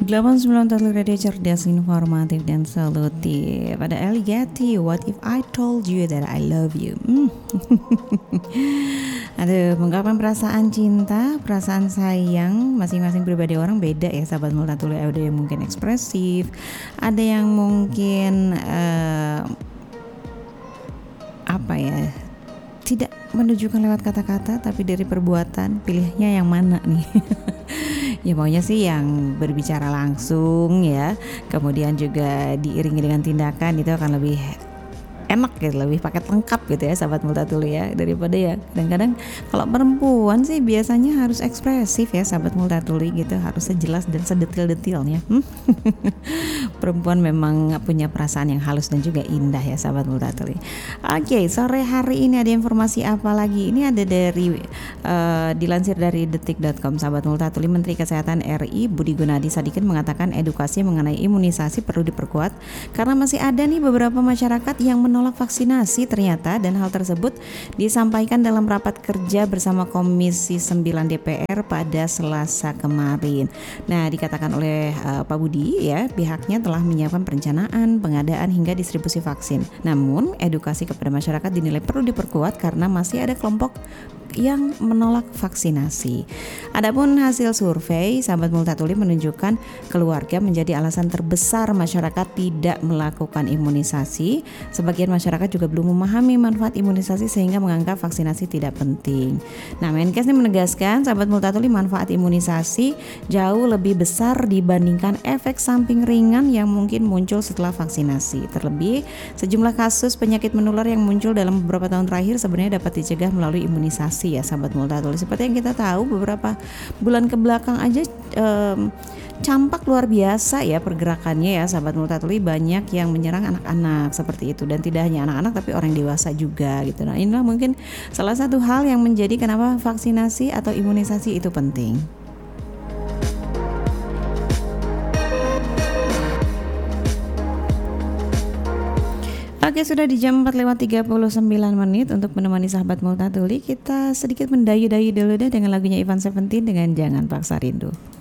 89 Total Radio cerdas, informatif dan solutif. Ada Eligati, What If I Told You That I Love You. Aduh, mengungkapkan perasaan cinta, perasaan sayang, masing-masing pribadi orang beda ya sahabat Multatuli. Ada yang mungkin ekspresif, ada yang mungkin tidak menunjukkan lewat kata-kata tapi dari perbuatan. Pilihnya yang mana nih? Ya maunya sih yang berbicara langsung ya, kemudian juga diiringi dengan tindakan, itu akan lebih enak gitu, lebih paket lengkap gitu ya sahabat Multatuli ya, daripada ya kadang-kadang kalau perempuan sih biasanya harus ekspresif ya sahabat Multatuli gitu, harus sejelas dan sedetil-detilnya. Perempuan memang punya perasaan yang halus dan juga indah ya sahabat Multatuli. Oke, sore hari ini ada informasi apa lagi? Ini ada dari dilansir dari detik.com sahabat Multatuli. Menteri Kesehatan RI Budi Gunadi Sadikin mengatakan edukasi mengenai imunisasi perlu diperkuat karena masih ada nih beberapa masyarakat yang menolak vaksinasi ternyata, dan hal tersebut disampaikan dalam rapat kerja bersama Komisi 9 DPR pada Selasa kemarin. Nah, dikatakan oleh Pak Budi ya, pihaknya telah menyiapkan perencanaan, pengadaan hingga distribusi vaksin. Namun, edukasi kepada masyarakat dinilai perlu diperkuat karena masih ada kelompok yang menolak vaksinasi. Adapun hasil survei sahabat Multatuli menunjukkan keluarga menjadi alasan terbesar masyarakat tidak melakukan imunisasi. Sebagian masyarakat juga belum memahami manfaat imunisasi sehingga menganggap vaksinasi tidak penting. Nah, Menkes ini menegaskan sahabat Multatuli, manfaat imunisasi jauh lebih besar dibandingkan efek samping ringan yang mungkin muncul setelah vaksinasi. Terlebih, sejumlah kasus penyakit menular yang muncul dalam beberapa tahun terakhir sebenarnya dapat dicegah melalui imunisasi ya sahabat Multatuli. Seperti yang kita tahu beberapa bulan ke belakang aja campak luar biasa ya pergerakannya ya sahabat Multatuli, banyak yang menyerang anak-anak seperti itu, dan tidak hanya anak-anak tapi orang dewasa juga gitu. Nah, inilah mungkin salah satu hal yang menjadi kenapa vaksinasi atau imunisasi itu penting. Oke, sudah di jam 4:39 untuk menemani sahabat Multatuli. Kita sedikit mendayu-dayu dulu deh dengan lagunya Ivan Seventeen dengan Jangan Paksa Rindu.